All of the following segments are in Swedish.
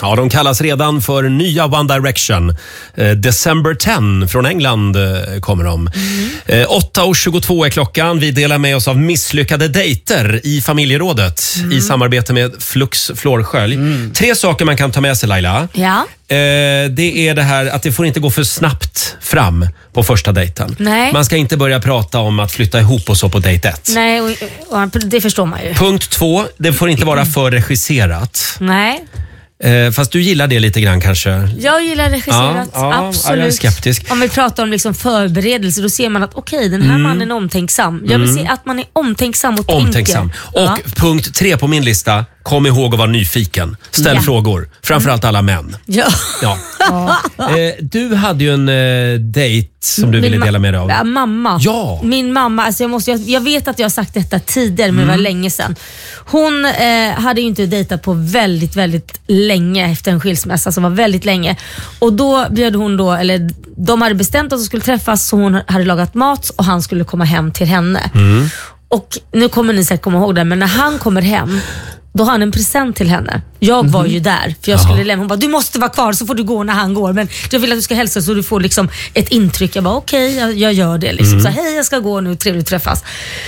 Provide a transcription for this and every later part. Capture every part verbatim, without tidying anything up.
Ja, de kallas redan för nya One Direction. Eh, December tenth från England eh, kommer de. Mm. Eh, åtta och tjugotvå är klockan. Vi delar med oss av misslyckade dejter i familjerådet mm. i samarbete med Flux Flårskölj. Mm. Tre saker man kan ta med sig, Laila. Ja. Eh, det är det här att det får inte gå för snabbt fram på första dejten. Nej. Man ska inte börja prata om att flytta ihop och så på dejt ett. Nej, och, och, det förstår man ju. Punkt två, det får inte vara för regisserat. Nej. Eh, fast du gillar det lite grann kanske. Jag gillar regisserat, ja, ja, absolut. Jag är skeptisk. Om vi pratar om liksom förberedelse, då ser man att okej, okay, den här mm. mannen är omtänksam. Jag vill mm. se att man är omtänksam och omtänksam. tänker. Och ja. punkt tre på min lista, kom ihåg att vara nyfiken. Ställ ja. frågor, framförallt alla män. Ja. ja. eh, du hade ju en eh, dejt som du Min ville dela med dig av. Ja, mamma. Ja. Min mamma, alltså jag, måste, jag, jag vet att jag har sagt detta tidigare, men mm. det var länge sedan. Hon eh, hade ju inte dejtat på väldigt, väldigt länge efter en skilsmässa, som var väldigt länge. Och då bjöd hon då, eller de hade bestämt att de skulle träffas, så hon hade lagat mat och han skulle komma hem till henne. Mm. Och nu kommer ni säkert komma ihåg det, men när han kommer hem, då har han en present till henne. Jag var ju där, för jag skulle lämna. Hon bara, du måste vara kvar så får du gå när han går. Men jag vill att du ska hälsa så du får liksom ett intryck. Jag bara, okej, okay, jag, jag gör det. Liksom. Mm. Så hej, jag ska gå nu, trevligt att träffas.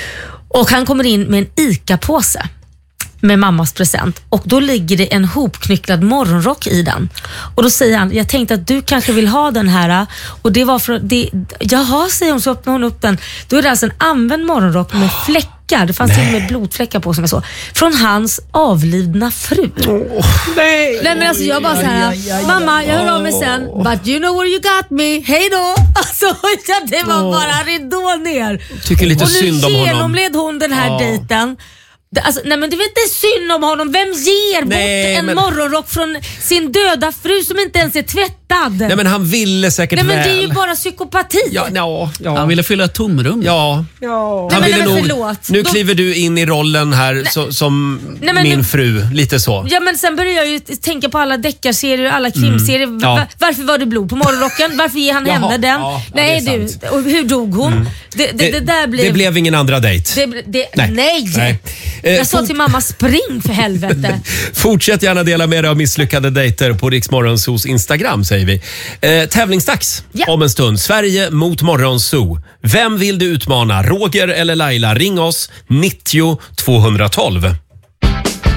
Och han kommer in med en ICA-påse med mammas present. Och då ligger det en hopknycklad morgonrock i den. Och då säger han, jag tänkte att du kanske vill ha den här. Och det var för det, jaha, säger hon, så öppnar hon upp den. Då är det alltså en använd morgonrock med fläckar. Det fanns till och med blodfläckar på som är så. Från hans avlidna fru. Oh, nej. nej men alltså jag bara så här, ja, ja, ja, mamma, jag hör av mig sen. But you know where you got me. Hej då. Alltså ja, det var oh. bara ridå ner. Tycker lite synd om honom. Och nu genomled hon den här oh. dejten. Alltså, nej men det är inte synd om honom. Vem ger nej, bort en men... morgonrock från sin döda fru som inte ens är tvättad? Nej men han ville säkert väl. Nej men väl. Det är ju bara psykopati. Ja, ja, ja. Han ville fylla ett tomrum. Ja. ja. Han nej, ville men, nog, förlåt. nu Då... kliver du in i rollen här så, som nej, min nu... fru. Lite så. Ja men sen börjar jag ju tänka på alla deckarserier och alla krimserier. Mm. Ja. Varför var det blod på morgonrocken? Varför ger han henne den? Ja, nej du, och hur dog hon? Mm. Det, det, det, där blev... det blev ingen andra dejt. Det, det... Nej. nej. nej. Jag sa till mamma, spring för helvete. Fortsätt gärna dela med dig av misslyckade dejter på Rix Morgonzoos Instagram, säger vi. Eh, tävlingsdags ja. om en stund. Sverige mot Morgonzoo. Vem vill du utmana? Roger eller Laila? Ring oss nittio tvåhundratolv.